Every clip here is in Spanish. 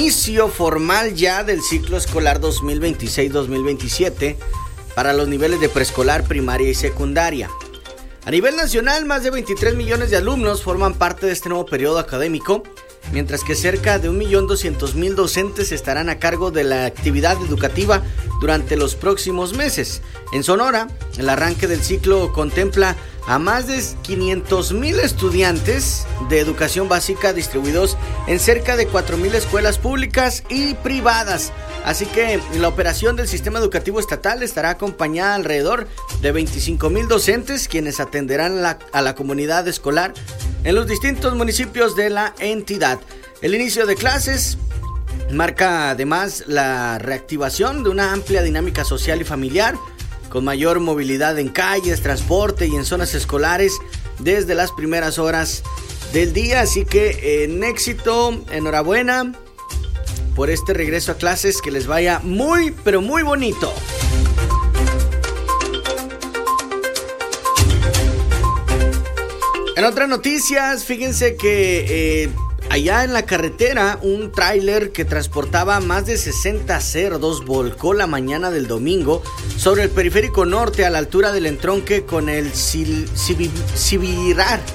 inicio formal ya del ciclo escolar 2026-2027 para los niveles de preescolar, primaria y secundaria. A nivel nacional, más de 23 millones de alumnos forman parte de este nuevo periodo académico, mientras que cerca de 1.200.000 docentes estarán a cargo de la actividad educativa durante los próximos meses. En Sonora, el arranque del ciclo contempla a más de 500.000 estudiantes de educación básica distribuidos en cerca de 4.000 escuelas públicas y privadas. Así que la operación del sistema educativo estatal estará acompañada alrededor de 25.000 docentes, quienes atenderán a la comunidad escolar en los distintos municipios de la entidad. El inicio de clases marca además la reactivación de una amplia dinámica social y familiar, con mayor movilidad en calles, transporte y en zonas escolares desde las primeras horas del día. Así que en éxito, enhorabuena por este regreso a clases, que les vaya muy, pero muy bonito. En otras noticias, fíjense que allá en la carretera, un tráiler que transportaba más de 60 cerdos volcó la mañana del domingo sobre el periférico norte a la altura del entronque con el Sibirar.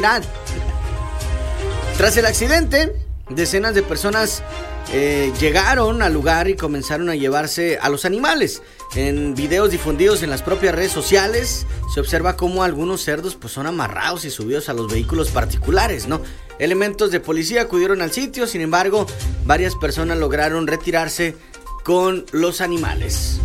Tras el accidente, decenas de personas llegaron al lugar y comenzaron a llevarse a los animales. En videos difundidos en las propias redes sociales se observa cómo algunos cerdos pues son amarrados y subidos a los vehículos particulares, ¿no? Elementos de policía acudieron al sitio, sin embargo, varias personas lograron retirarse con los animales.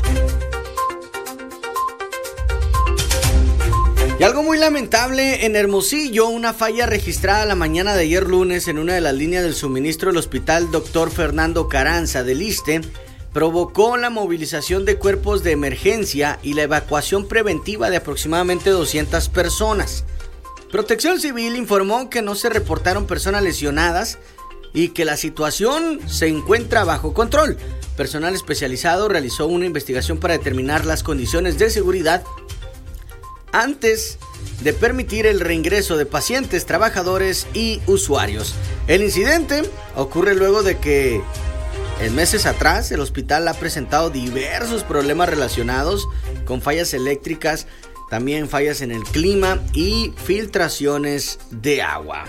Y algo muy lamentable en Hermosillo, una falla registrada la mañana de ayer lunes en una de las líneas del suministro del hospital Dr. Fernando Carranza del ISSSTE provocó la movilización de cuerpos de emergencia y la evacuación preventiva de aproximadamente 200 personas. Protección Civil informó que no se reportaron personas lesionadas y que la situación se encuentra bajo control. Personal especializado realizó una investigación para determinar las condiciones de seguridad antes de permitir el reingreso de pacientes, trabajadores y usuarios. El incidente ocurre luego de que en meses atrás el hospital ha presentado diversos problemas relacionados con fallas eléctricas, también fallas en el clima y filtraciones de agua.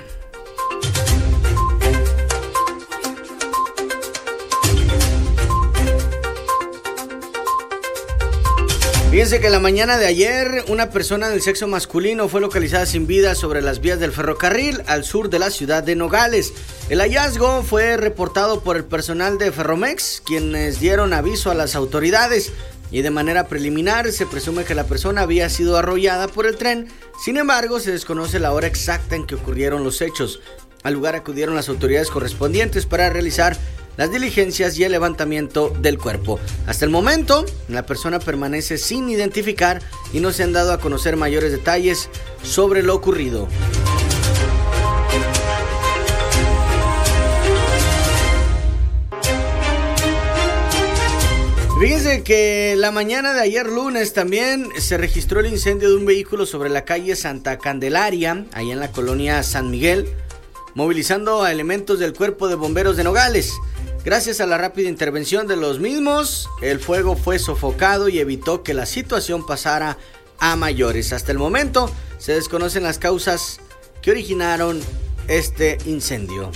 Fíjense que la mañana de ayer una persona del sexo masculino fue localizada sin vida sobre las vías del ferrocarril al sur de la ciudad de Nogales. El hallazgo fue reportado por el personal de Ferromex, quienes dieron aviso a las autoridades, y de manera preliminar se presume que la persona había sido arrollada por el tren. Sin embargo, se desconoce la hora exacta en que ocurrieron los hechos. Al lugar acudieron las autoridades correspondientes para realizar las diligencias y el levantamiento del cuerpo. Hasta el momento, la persona permanece sin identificar y no se han dado a conocer mayores detalles sobre lo ocurrido. Fíjense que la mañana de ayer lunes también se registró el incendio de un vehículo sobre la calle Santa Candelaria, allá en la colonia San Miguel, movilizando a elementos del Cuerpo de Bomberos de Nogales. Gracias a la rápida intervención de los mismos, el fuego fue sofocado y evitó que la situación pasara a mayores. Hasta el momento se desconocen las causas que originaron este incendio.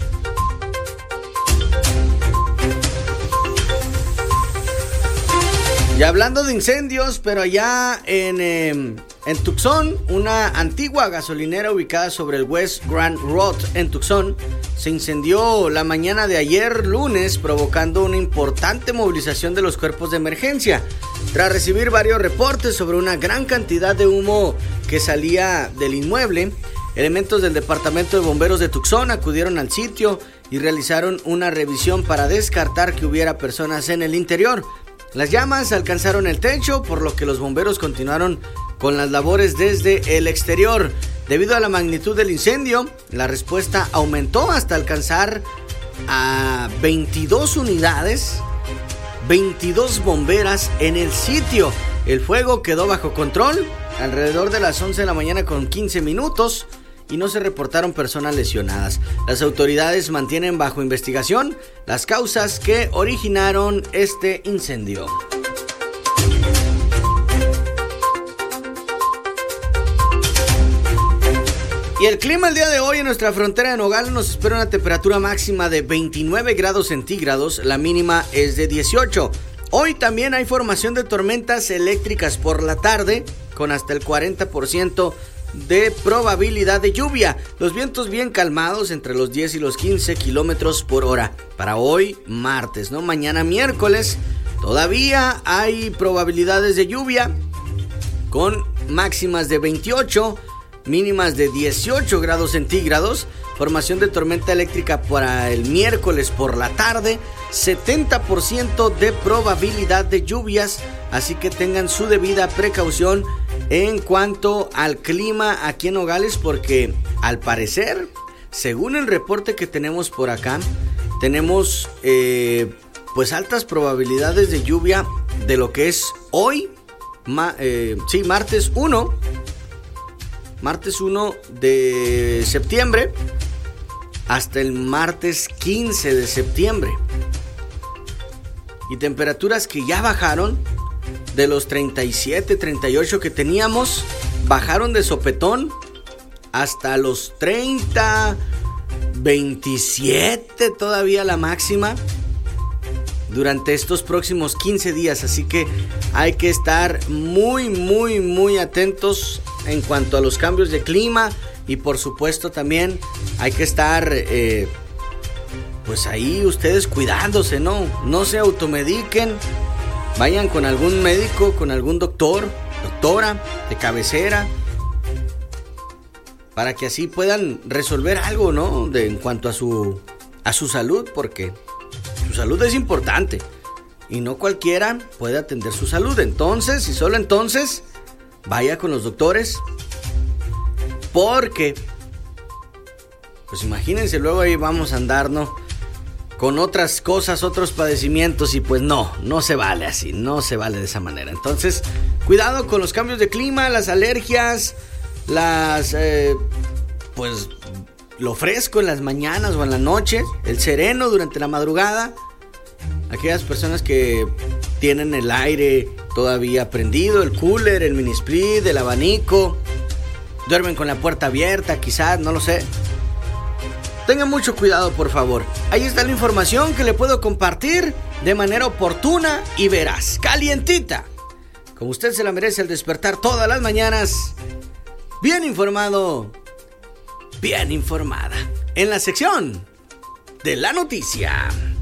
Y hablando de incendios, pero allá en Tucson, una antigua gasolinera ubicada sobre el West Grand Road en Tucson se incendió la mañana de ayer lunes, provocando una importante movilización de los cuerpos de emergencia. Tras recibir varios reportes sobre una gran cantidad de humo que salía del inmueble, elementos del Departamento de Bomberos de Tucson acudieron al sitio y realizaron una revisión para descartar que hubiera personas en el interior. Las llamas alcanzaron el techo, por lo que los bomberos continuaron con las labores desde el exterior. Debido a la magnitud del incendio, la respuesta aumentó hasta alcanzar a 22 unidades, 22 bomberas en el sitio. El fuego quedó bajo control alrededor de las 11 de la mañana con 15 minutos y no se reportaron personas lesionadas. Las autoridades mantienen bajo investigación las causas que originaron este incendio. Y el clima el día de hoy en nuestra frontera de Nogales nos espera una temperatura máxima de 29 grados centígrados, la mínima es de 18. Hoy también hay formación de tormentas eléctricas por la tarde, con hasta el 40% de probabilidad de lluvia. Los vientos bien calmados entre los 10 y los 15 kilómetros por hora. Para hoy, martes, ¿no? Mañana, miércoles, todavía hay probabilidades de lluvia, con máximas de 28, mínimas de 18 grados centígrados. Formación de tormenta eléctrica para el miércoles por la tarde, 70% de probabilidad de lluvias, así que tengan su debida precaución en cuanto al clima aquí en Nogales, porque al parecer, según el reporte que tenemos por acá, tenemos pues altas probabilidades de lluvia de lo que es hoy, martes 1 de septiembre hasta el martes 15 de septiembre. Y temperaturas que ya bajaron de los 37, 38 que teníamos, bajaron de sopetón hasta los 30, 27 todavía la máxima durante estos próximos 15 días. Así que hay que estar muy atentos en cuanto a los cambios de clima. Y por supuesto también hay que estar pues ahí ustedes cuidándose, ¿no? No se automediquen. Vayan con algún médico, con algún doctora de cabecera, para que así puedan resolver algo, ¿no? En cuanto a su salud, porque su salud es importante y no cualquiera puede atender su salud. Entonces, y solo entonces, vaya con los doctores, porque pues imagínense, luego ahí vamos a andar, ¿no?, con otras cosas, otros padecimientos, y pues no se vale así, no se vale de esa manera. Entonces, cuidado con los cambios de clima, las alergias, pues lo fresco en las mañanas o en la noche, el sereno durante la madrugada. Aquellas personas que tienen el aire todavía prendido, el cooler, el mini split, el abanico, duermen con la puerta abierta, quizás, no lo sé. Tengan mucho cuidado, por favor. Ahí está la información que le puedo compartir de manera oportuna y veraz, calientita, como usted se la merece al despertar todas las mañanas. Bien informado, bien informada, en la sección de la noticia.